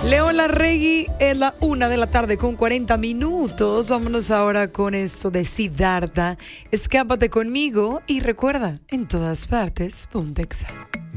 León Larregui, es la 1:40 con 40 minutos. Vámonos ahora con esto de Siddhartha. Escápate conmigo y recuerda, en todas partes, ponte Exa.